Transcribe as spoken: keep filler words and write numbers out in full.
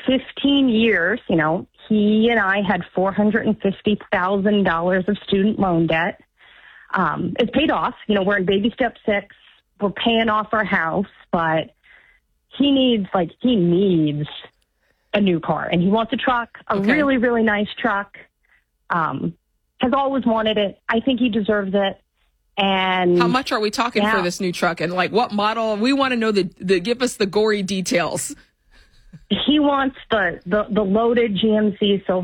fifteen years, you know, he and I had four hundred fifty thousand dollars of student loan debt. Um, it's paid off. You know, we're in baby step six. We're paying off our house, but he needs, like, he needs a new car. And he wants a truck, a Okay. really, really nice truck. Um, has always wanted it. I think he deserves it. And How much are we talking yeah. for this new truck? And, like, what model? We want to know the, the give us the gory details. he wants the, the, the loaded G M C Silver